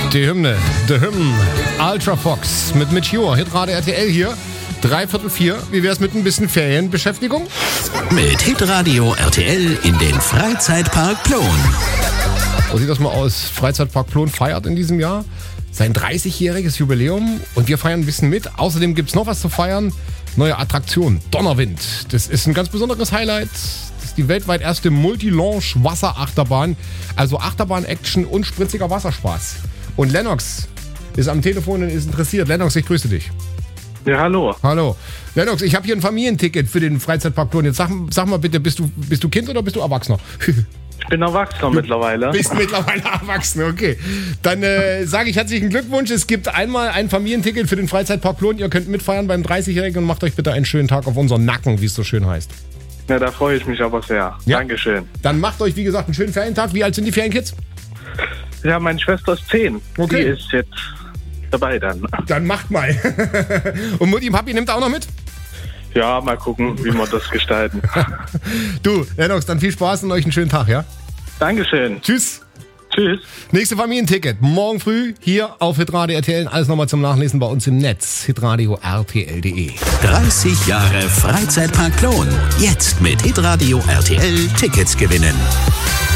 Die Hymne, The Hymn, Ultra Fox mit Meteor, Hitradio RTL hier, 3/4. Wie wär's mit ein bisschen Ferienbeschäftigung? Mit Hitradio RTL in den Freizeitpark Plon. So sieht das mal aus. Freizeitpark Plon feiert in diesem Jahr sein 30-jähriges Jubiläum und wir feiern ein bisschen mit. Außerdem gibt's noch was zu feiern. Neue Attraktion, Donnerwind. Das ist ein ganz besonderes Highlight. Das ist die weltweit erste Multi-Launch-Wasserachterbahn. Also Achterbahn-Action und spritziger Wasserspaß. Und Lennox ist am Telefon und ist interessiert. Lennox, ich grüße dich. Ja, hallo. Hallo. Lennox, ich habe hier ein Familienticket für den Freizeitpark Plon. Jetzt sag mal bitte, bist du Kind oder bist du Erwachsener? Ich bin Erwachsener mittlerweile. Bist mittlerweile erwachsen, okay. Dann sage ich herzlichen Glückwunsch. Es gibt einmal ein Familienticket für den Freizeitpark Plon. Ihr könnt mitfeiern beim 30-Jährigen und macht euch bitte einen schönen Tag auf unseren Nacken, wie es so schön heißt. Ja, da freue ich mich aber sehr. Ja. Dankeschön. Dann macht euch, wie gesagt, einen schönen Ferientag. Wie alt sind die Ferienkids? Ja, meine Schwester ist 10. Okay. Die ist jetzt dabei dann. Dann macht mal. Und Mutti und Papi nimmt auch noch mit? Ja, mal gucken, wie wir das gestalten. Du, Lennox, dann viel Spaß und euch einen schönen Tag, ja? Dankeschön. Tschüss. Tschüss. Nächste Familienticket. Morgen früh hier auf Hitradio RTL. Alles nochmal zum Nachlesen bei uns im Netz. hitradio rtl.de. 30 Jahre Freizeitpark Plon. Jetzt mit Hitradio RTL Tickets gewinnen.